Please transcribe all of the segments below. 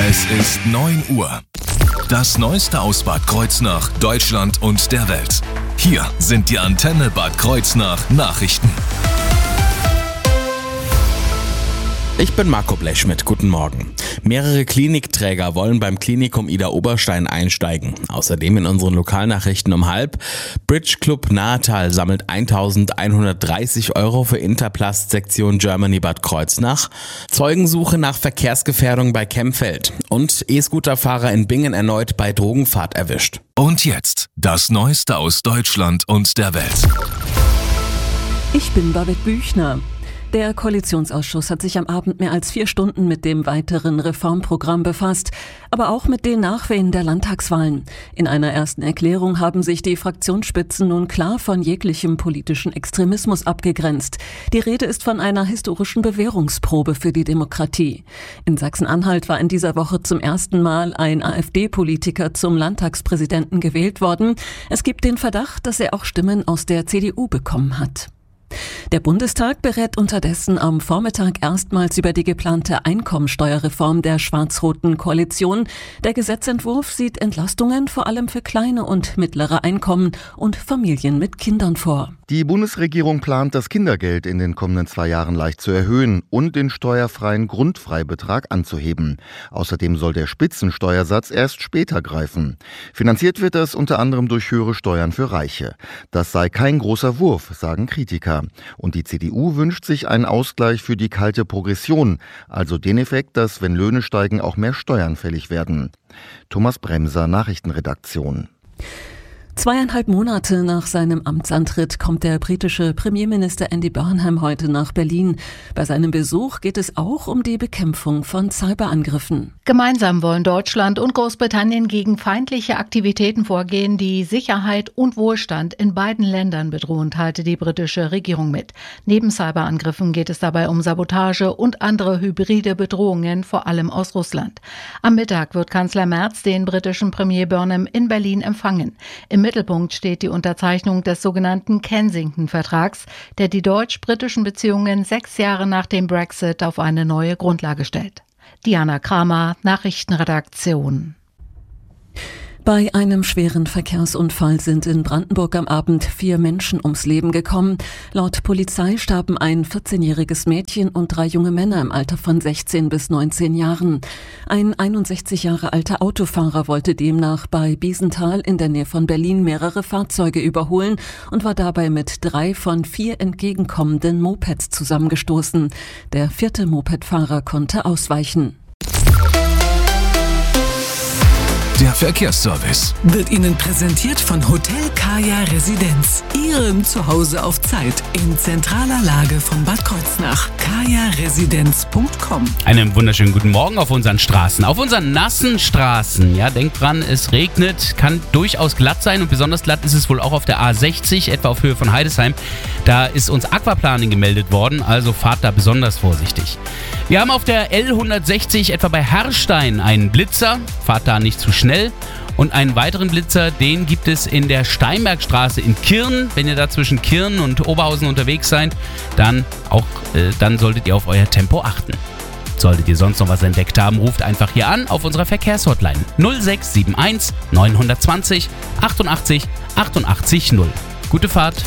Es ist 9 Uhr. Das Neueste aus Bad Kreuznach, Deutschland und der Welt. Hier sind die Antenne Bad Kreuznach Nachrichten. Ich bin Marco Blechschmidt, guten Morgen. Mehrere Klinikträger wollen beim Klinikum Ida Oberstein einsteigen. Außerdem in unseren Lokalnachrichten um 12:30. Bridge Club Nahetal sammelt 1.130 € für Interplast-Sektion Germany Bad Kreuznach. Zeugensuche nach Verkehrsgefährdung bei Kempfeld. Und E-Scooter-Fahrer in Bingen erneut bei Drogenfahrt erwischt. Und jetzt das Neueste aus Deutschland und der Welt. Ich bin Babette Büchner. Der Koalitionsausschuss hat sich am Abend mehr als 4 Stunden mit dem weiteren Reformprogramm befasst, aber auch mit den Nachwehen der Landtagswahlen. In einer ersten Erklärung haben sich die Fraktionsspitzen nun klar von jeglichem politischen Extremismus abgegrenzt. Die Rede ist von einer historischen Bewährungsprobe für die Demokratie. In Sachsen-Anhalt war in dieser Woche zum ersten Mal ein AfD-Politiker zum Landtagspräsidenten gewählt worden. Es gibt den Verdacht, dass er auch Stimmen aus der CDU bekommen hat. Der Bundestag berät unterdessen am Vormittag erstmals über die geplante Einkommensteuerreform der schwarz-roten Koalition. Der Gesetzentwurf sieht Entlastungen vor allem für kleine und mittlere Einkommen und Familien mit Kindern vor. Die Bundesregierung plant, das Kindergeld in den kommenden 2 Jahren leicht zu erhöhen und den steuerfreien Grundfreibetrag anzuheben. Außerdem soll der Spitzensteuersatz erst später greifen. Finanziert wird das unter anderem durch höhere Steuern für Reiche. Das sei kein großer Wurf, sagen Kritiker. Und die CDU wünscht sich einen Ausgleich für die kalte Progression, also den Effekt, dass, wenn Löhne steigen, auch mehr Steuern fällig werden. Thomas Bremser, Nachrichtenredaktion. 2,5 Monate nach seinem Amtsantritt kommt der britische Premierminister Andy Burnham heute nach Berlin. Bei seinem Besuch geht es auch um die Bekämpfung von Cyberangriffen. Gemeinsam wollen Deutschland und Großbritannien gegen feindliche Aktivitäten vorgehen, die Sicherheit und Wohlstand in beiden Ländern bedrohen, teilte die britische Regierung mit. Neben Cyberangriffen geht es dabei um Sabotage und andere hybride Bedrohungen, vor allem aus Russland. Am Mittag wird Kanzler Merz den britischen Premier Burnham in Berlin empfangen. Im Mittelpunkt steht die Unterzeichnung des sogenannten Kensington-Vertrags, der die deutsch-britischen Beziehungen 6 Jahre nach dem Brexit auf eine neue Grundlage stellt. Diana Kramer, Nachrichtenredaktion. Bei einem schweren Verkehrsunfall sind in Brandenburg am Abend 4 Menschen ums Leben gekommen. Laut Polizei starben ein 14-jähriges Mädchen und 3 junge Männer im Alter von 16 bis 19 Jahren. Ein 61 Jahre alter Autofahrer wollte demnach bei Biesenthal in der Nähe von Berlin mehrere Fahrzeuge überholen und war dabei mit 3 von 4 entgegenkommenden Mopeds zusammengestoßen. Der 4. Mopedfahrer konnte ausweichen. Der Verkehrsservice wird Ihnen präsentiert von Hotel Kaya Residenz. Ihrem Zuhause auf Zeit in zentraler Lage von Bad Kreuznach. kajaresidenz.com. Einen wunderschönen guten Morgen auf unseren Straßen, auf unseren nassen Straßen. Ja, denkt dran, es regnet, kann durchaus glatt sein und besonders glatt ist es wohl auch auf der A60, etwa auf Höhe von Heidesheim. Da ist uns Aquaplaning gemeldet worden, also fahrt da besonders vorsichtig. Wir haben auf der L160 etwa bei Herrstein einen Blitzer, fahrt da nicht zu schnell. Und einen weiteren Blitzer, den gibt es in der Steinbergstraße in Kirn. Wenn ihr da zwischen Kirn und Oberhausen unterwegs seid, dann solltet ihr auf euer Tempo achten. Solltet ihr sonst noch was entdeckt haben, ruft einfach hier an auf unserer Verkehrshotline 0671 920 88 88 0. Gute Fahrt!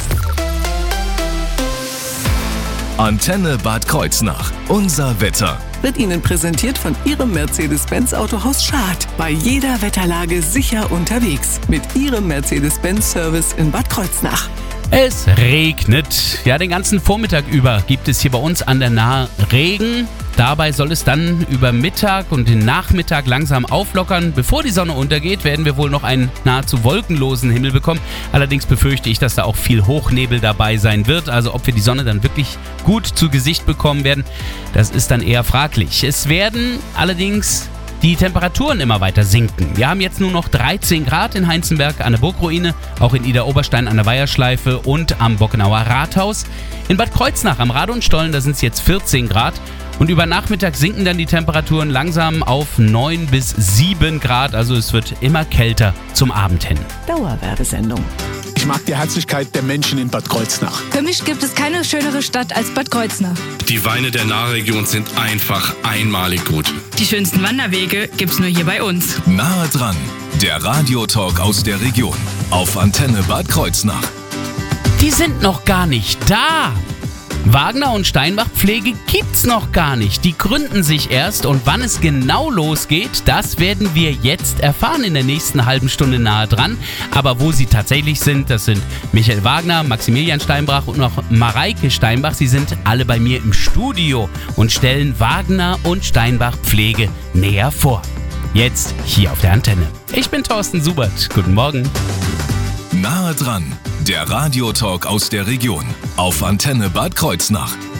Antenne Bad Kreuznach. Unser Wetter. Wird Ihnen präsentiert von Ihrem Mercedes-Benz Autohaus Schad. Bei jeder Wetterlage sicher unterwegs. Mit Ihrem Mercedes-Benz-Service in Bad Kreuznach. Es regnet. Ja, den ganzen Vormittag über gibt es hier bei uns an der Nahe Regen. Dabei soll es dann über Mittag und den Nachmittag langsam auflockern. Bevor die Sonne untergeht, werden wir wohl noch einen nahezu wolkenlosen Himmel bekommen. Allerdings befürchte ich, dass da auch viel Hochnebel dabei sein wird. Also ob wir die Sonne dann wirklich gut zu Gesicht bekommen werden, das ist dann eher fraglich. Es werden allerdings die Temperaturen immer weiter sinken. Wir haben jetzt nur noch 13 Grad in Heinzenberg an der Burgruine, auch in Ida Oberstein an der Weiherschleife und am Bockenauer Rathaus. In Bad Kreuznach am Radonstollen, da sind es jetzt 14 Grad. Und über Nachmittag sinken dann die Temperaturen langsam auf 9 bis 7 Grad. Also es wird immer kälter zum Abend hin. Dauerwerbesendung. Ich mag die Herzlichkeit der Menschen in Bad Kreuznach. Für mich gibt es keine schönere Stadt als Bad Kreuznach. Die Weine der Nahregion sind einfach einmalig gut. Die schönsten Wanderwege gibt's nur hier bei uns. Nahe dran, der Radiotalk aus der Region auf Antenne Bad Kreuznach. Die sind noch gar nicht da. Wagner und Steinbach Pflege gibt's noch gar nicht. Die gründen sich erst und wann es genau losgeht, das werden wir jetzt erfahren in der nächsten halben Stunde nahe dran. Aber wo sie tatsächlich sind, das sind Michael Wagner, Maximilian Steinbach und noch Mareike Steinbach. Sie sind alle bei mir im Studio und stellen Wagner und Steinbach Pflege näher vor. Jetzt hier auf der Antenne. Ich bin Thorsten Subert. Guten Morgen. Nahe dran, der Radiotalk aus der Region auf Antenne Bad Kreuznach.